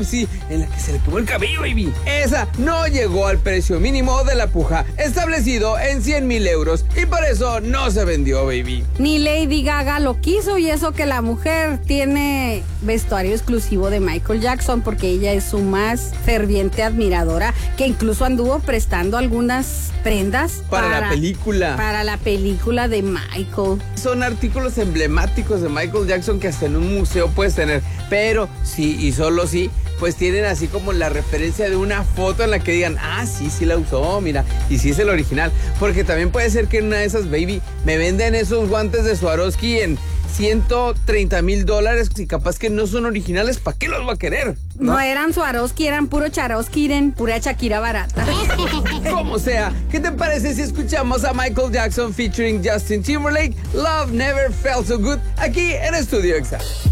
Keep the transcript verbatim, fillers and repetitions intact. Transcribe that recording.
Pepsi en la que se le quemó el cabello, baby. Esa no llegó al precio mínimo de la puja, establecido en cien mil euros, y por eso no se vendió, baby. Ni Lady Gaga lo quiso, y eso que la mujer tiene vestuario exclusivo de Michael Jackson, porque ella es su más ferviente admiradora, que incluso anduvo prestando algunas prendas Para, para la película. Para la película de Michael. Son artículos emblemáticos de Michael Jackson que hasta en un museo puedes tener, pero sí, y solo sí, pues tienen así como la referencia de una foto en la que digan, ah, sí, sí la usó, mira, y sí es el original. Porque también puede ser que en una de esas, baby, me venden esos guantes de Swarovski en ciento treinta mil dólares y capaz que no son originales, ¿para qué los va a querer? No, no eran Swarovski, eran puro Charovski, eran pura Shakira barata. Como sea, ¿qué te parece si escuchamos a Michael Jackson featuring Justin Timberlake, Love Never Felt So Good, aquí en Estudio Exa?